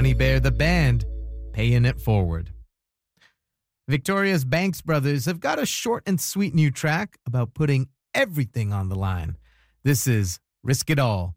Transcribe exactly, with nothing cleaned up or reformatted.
Honey Bear the band, Paying It Forward. Victoria's Banks Brothers have got a short and sweet new track about putting everything on the line. This is Risk It All.